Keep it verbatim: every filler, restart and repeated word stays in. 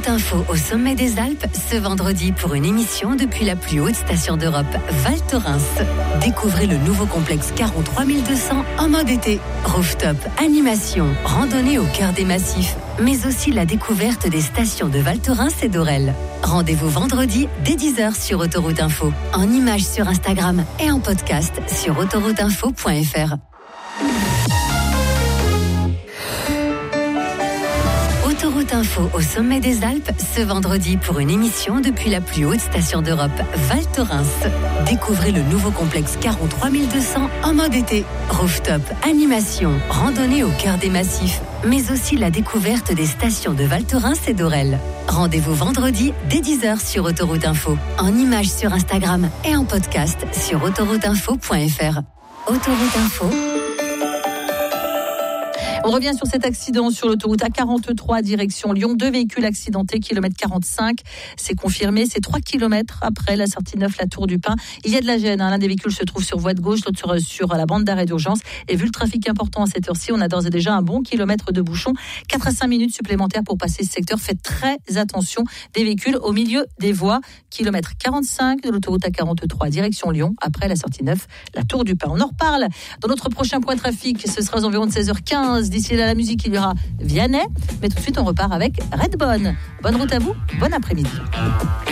Autoroute Info au sommet des Alpes ce vendredi pour une émission depuis la plus haute station d'Europe, Val Thorens. Découvrez le nouveau complexe Caron trois mille deux cents en mode été. Rooftop, animation, randonnée au cœur des massifs, mais aussi la découverte des stations de Val Thorens et d'Aurel. Rendez-vous vendredi dès dix heures sur Autoroute Info, en images sur Instagram et en podcast sur autoroute info point f r. Autoroute Info au sommet des Alpes ce vendredi pour une émission depuis la plus haute station d'Europe, Val Thorens. Découvrez le nouveau complexe Caron trois mille deux cents en mode été. Rooftop, animation, randonnée au cœur des massifs, mais aussi la découverte des stations de Val Thorens et d'Aurel. Rendez-vous vendredi dès dix heures sur Autoroute Info, en images sur Instagram et en podcast sur autoroute info point f r. Autoroute Info. On revient sur cet accident sur l'autoroute A quarante-trois direction Lyon. Deux véhicules accidentés, kilomètre quarante-cinq. C'est confirmé, c'est trois kilomètres après la sortie neuf, la Tour du Pin. Il y a de la gêne, hein. L'un des véhicules se trouve sur voie de gauche, l'autre sur, sur la bande d'arrêt d'urgence. Et vu le trafic important à cette heure-ci, on a d'ores et déjà un bon kilomètre de bouchon. quatre à cinq minutes supplémentaires pour passer ce secteur. Faites très attention, des véhicules au milieu des voies. Kilomètre quarante-cinq de l'autoroute A quarante-trois direction Lyon, après la sortie neuf, la Tour du Pin. On en reparle dans notre prochain point trafic. Ce sera aux environs de seize heures quinze. D'ici là, la musique, il y aura Vianney. Mais tout de suite, on repart avec Redbone. Bonne route à vous, bon après-midi.